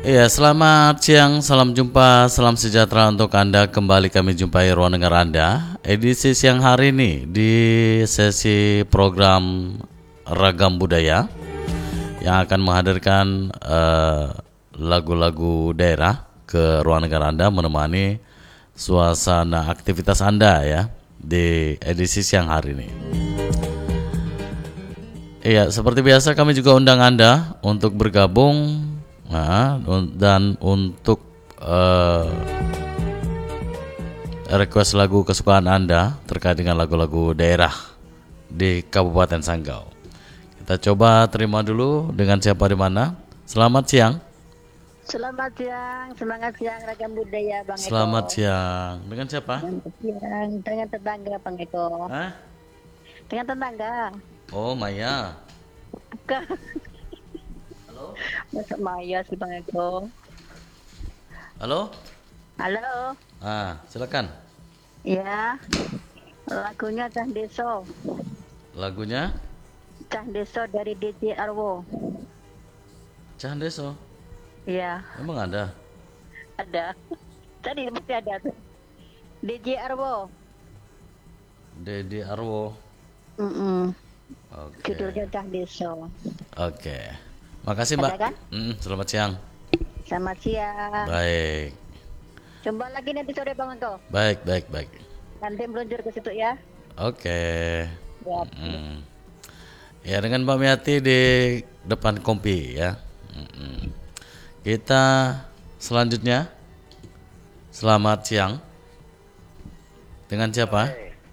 Iya, selamat siang, salam jumpa, salam sejahtera untuk Anda. Kembali kami jumpai ruang dengar Anda edisi siang hari ini di sesi program Ragam Budaya yang akan menghadirkan lagu-lagu daerah ke ruang dengar Anda, menemani suasana aktivitas Anda ya di edisi siang hari ini. Iya, seperti biasa kami juga undang Anda untuk bergabung dan untuk request lagu kesukaan Anda terkait dengan lagu-lagu daerah di Kabupaten Sanggau. Kita coba terima dulu dengan siapa di mana. Selamat siang. Selamat siang, semangat siang Ragam Budaya Bang Eko. Selamat siang. Dengan siapa? Selamat siang, dengan tetangga Bang Eko. Hah? Dengan tetangga. Oh, Maya. Bukan. Halo? Masuk Maya sih Bang Eko. Halo? Halo. Silakan. Ya. Lagunya Cah Deso. Lagunya Cah Deso dari DJ Arwo. Cah Deso. Iya. Emang ada? Ada. Tadi mesti ada tuh. DJ Arwo. Dedi Arwo. Oke. Judulnya Cah Deso. Oke. Makasih, Mbak. Ada kan? Selamat siang. Selamat siang. Baik. Coba lagi nanti sore Bang Eko. Baik. Nanti meluncur ke situ ya. Oke. Ya. Ya, dengan Mbak Miati di depan kompi ya. Kita selanjutnya. Selamat siang. Dengan siapa?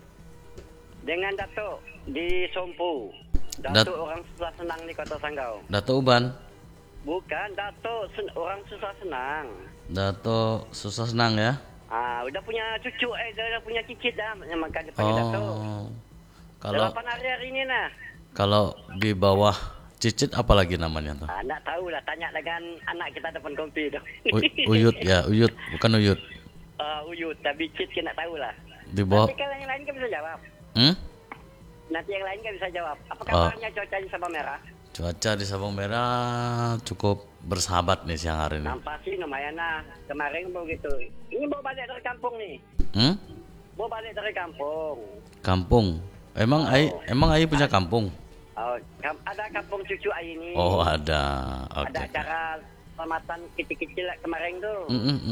Dengan Datuk di Sompu. Datuk orang susah senang di Kota Sanggau. Dato Uban. Bukan, Datuk orang susah senang. Dato susah senang ya. Udah punya cucu, dia udah punya cicit dah, yang makan dipanggil Datuk. Kalau 8 hari ini nah. Kalau di bawah cicit apa lagi namanya tuh? Nak tahu lah, tanya dengan anak kita depan kompi tu. Uyut ya, Uyut, bukan Uyut. Uyut, tapi cicit nak tahu lah. Di bawah. Nanti kalau yang lain kan bisa jawab. Nanti yang lain kan bisa jawab. Apa kabarnya cuaca di Sabang Merah? Cuaca di Sabang Merah cukup bersahabat nih siang hari ini. Nampak sih lumayan lah. Kemarin begitu. Ini bawa balik dari kampung nih. Bawa balik dari kampung. Kampung. Emang Ai punya kampung? Ada kampung cucu Ai ini. Oh, ada. Okay. Ada acara selamatan kecil-kecil kemarin tuh.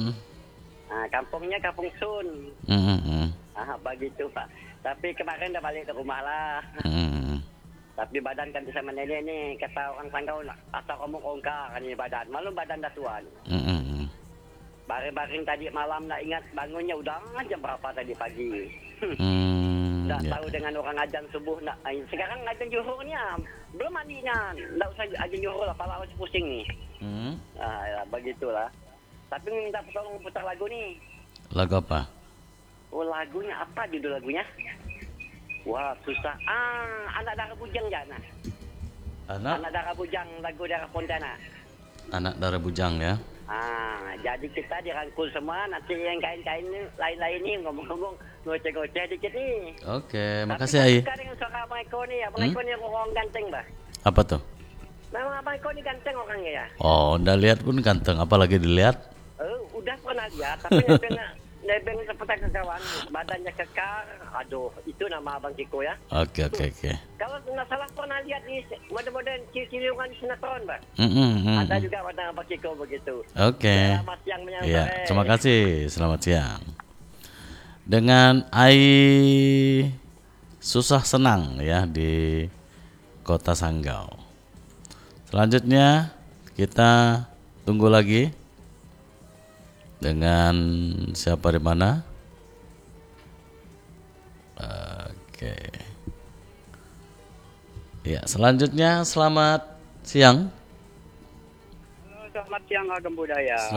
Kampungnya Kampung Sun. Begitu Pak. Tapi kemarin dah balik ke rumah lah. Tapi badan kan bisa meneleh nih. Kata orang Sanggau, asal kamu kongkar kan ini badan. Malu badan dah tuan. Baring-baring tadi malam nak ingat bangunnya udah jam berapa tadi pagi. Tak tahu dengan orang ajan subuh nak. Sekarang ajan Johor ni belum mandinya. Tak usah ajan Johor lah, kepala masih pusing ni. Begitulah. Tapi minta tolong putar lagu ni. Lagu apa? Oh, lagunya apa judul lagunya? Wah, susah. Anak Darah Bujang jana. Anak Darah Bujang, lagu Darah Fontana. Anak Darah Bujang ya. Jadi kita dirangkul semua. Nanti yang kain-kain lain-lain ni ngomong-ngomong ngoceh-ngoceh dikit ni. Oke, makasih Ai. Tapi dengan suara Abang Eko ni, Abang Eko ni orang ganteng bah. Apa tuh? Memang Abang Eko ni ganteng orangnya ya. Oh, udah lihat pun ganteng. Apalagi dilihat? Udah pernah lihat, tapi nebeng seperti kawan, badannya kekar. Aduh, itu nama Abang Kiko ya. Oke. Kalau nggak salah pernah lihat di model-model ciri-ciri orang sinetron, Pak. Ada juga warna Abang Kiko begitu. Oke. Selamat siang menyambut. Ya, terima kasih. Selamat siang. Dengan Ai susah senang ya di Kota Sanggau. Selanjutnya kita tunggu lagi dengan siapa di mana? Oke. Ya, selanjutnya selamat siang. Halo, selamat siang Ragam Budaya.